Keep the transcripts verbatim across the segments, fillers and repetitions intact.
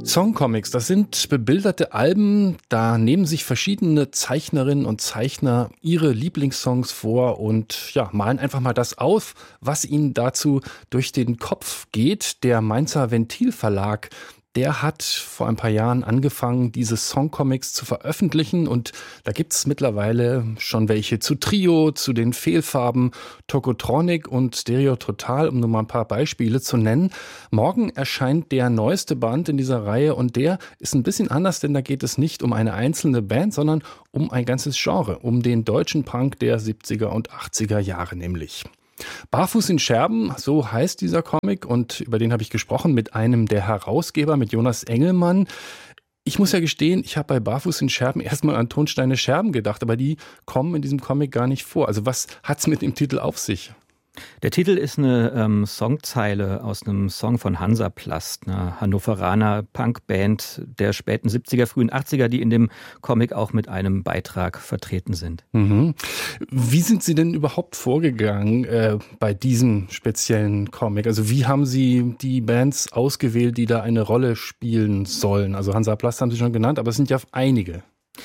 Songcomics, das sind bebilderte Alben, da nehmen sich verschiedene Zeichnerinnen und Zeichner ihre Lieblingssongs vor und ja, malen einfach mal das auf, was ihnen dazu durch den Kopf geht. Der Mainzer Ventil Verlag, der hat vor ein paar Jahren angefangen, diese Songcomics zu veröffentlichen und da gibt's mittlerweile schon welche zu Trio, zu den Fehlfarben, Tokotronic und Stereo Total, um nur mal ein paar Beispiele zu nennen. Morgen erscheint der neueste Band in dieser Reihe und der ist ein bisschen anders, denn da geht es nicht um eine einzelne Band, sondern um ein ganzes Genre, um den deutschen Punk der siebziger und achtziger Jahre nämlich. Barfuß in Scherben, so heißt dieser Comic und über den habe ich gesprochen mit einem der Herausgeber, mit Jonas Engelmann. Ich muss ja gestehen, ich habe bei Barfuß in Scherben erstmal an Tonsteine Scherben gedacht, aber die kommen in diesem Comic gar nicht vor. Also was hat's mit dem Titel auf sich? Der Titel ist eine ähm, Songzeile aus einem Song von Hansaplast, einer Hannoveraner Punkband der späten siebziger, frühen achtziger, die in dem Comic auch mit einem Beitrag vertreten sind. Mhm. Wie sind Sie denn überhaupt vorgegangen äh, bei diesem speziellen Comic? Also wie haben Sie die Bands ausgewählt, die da eine Rolle spielen sollen? Also Hansaplast haben Sie schon genannt, aber es sind ja einige.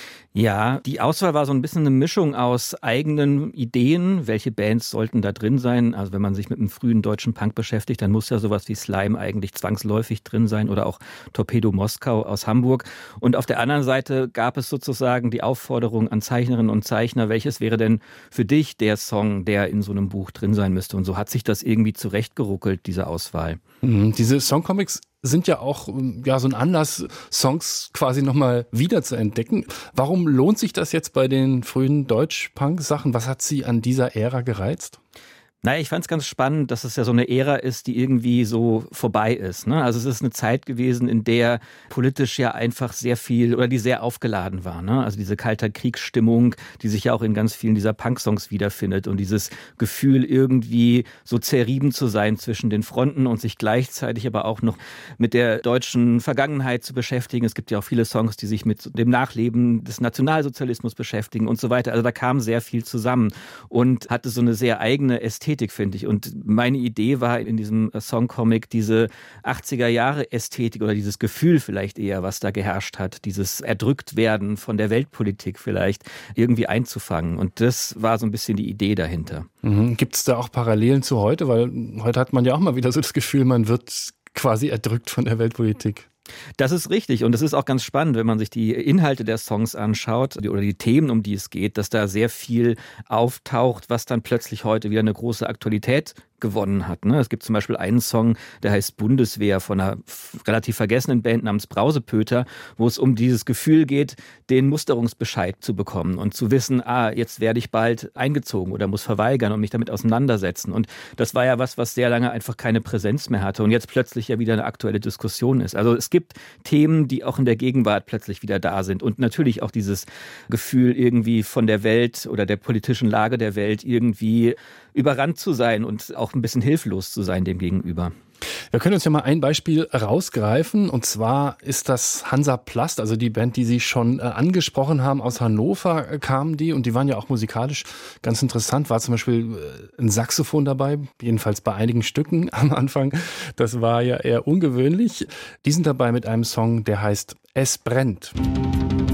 Ja, die Auswahl war so ein bisschen eine Mischung aus eigenen Ideen. Welche Bands sollten da drin sein? Also wenn man sich mit einem frühen deutschen Punk beschäftigt, dann muss ja sowas wie Slime eigentlich zwangsläufig drin sein oder auch Torpedo Moskau aus Hamburg. Und auf der anderen Seite gab es sozusagen die Aufforderung an Zeichnerinnen und Zeichner, welches wäre denn für dich der Song, der in so einem Buch drin sein müsste? Und so hat sich das irgendwie zurechtgeruckelt, diese Auswahl. Mhm, diese Songcomics sind ja auch ja so ein Anlass, Songs quasi nochmal wieder zu entdecken. Warum lohnt sich das jetzt bei den frühen Deutsch-Punk-Sachen? Was hat Sie an dieser Ära gereizt? Naja, ich fand es ganz spannend, dass es ja so eine Ära ist, die irgendwie so vorbei ist, ne? Also es ist eine Zeit gewesen, in der politisch ja einfach sehr viel oder die sehr aufgeladen war, ne? Also diese kalter Kriegsstimmung, die sich ja auch in ganz vielen dieser Punk-Songs wiederfindet und dieses Gefühl irgendwie so zerrieben zu sein zwischen den Fronten und sich gleichzeitig aber auch noch mit der deutschen Vergangenheit zu beschäftigen. Es gibt ja auch viele Songs, die sich mit dem Nachleben des Nationalsozialismus beschäftigen und so weiter. Also da kam sehr viel zusammen und hatte so eine sehr eigene Ästhetik, finde ich. Und meine Idee war in diesem Songcomic diese achtziger Jahre Ästhetik oder dieses Gefühl vielleicht eher, was da geherrscht hat, dieses Erdrücktwerden von der Weltpolitik vielleicht irgendwie einzufangen. Und das war so ein bisschen die Idee dahinter. Mhm. Gibt es da auch Parallelen zu heute? Weil heute hat man ja auch mal wieder so das Gefühl, man wird quasi erdrückt von der Weltpolitik. Das ist richtig und es ist auch ganz spannend, wenn man sich die Inhalte der Songs anschaut oder die Themen, um die es geht, dass da sehr viel auftaucht, was dann plötzlich heute wieder eine große Aktualität gewonnen hat. Es gibt zum Beispiel einen Song, der heißt Bundeswehr von einer relativ vergessenen Band namens Brausepöter, wo es um dieses Gefühl geht, den Musterungsbescheid zu bekommen und zu wissen, ah, jetzt werde ich bald eingezogen oder muss verweigern und mich damit auseinandersetzen. Und das war ja was, was sehr lange einfach keine Präsenz mehr hatte und jetzt plötzlich ja wieder eine aktuelle Diskussion ist. Also es gibt Themen, die auch in der Gegenwart plötzlich wieder da sind und natürlich auch dieses Gefühl irgendwie von der Welt oder der politischen Lage der Welt irgendwie überrannt zu sein und auch ein bisschen hilflos zu sein dem gegenüber. Wir können uns ja mal ein Beispiel rausgreifen und zwar ist das Hansaplast, also die Band, die Sie schon äh, angesprochen haben, aus Hannover äh, kamen die und die waren ja auch musikalisch ganz interessant, war zum Beispiel äh, ein Saxophon dabei, jedenfalls bei einigen Stücken am Anfang, das war ja eher ungewöhnlich. Die sind dabei mit einem Song, der heißt Es brennt.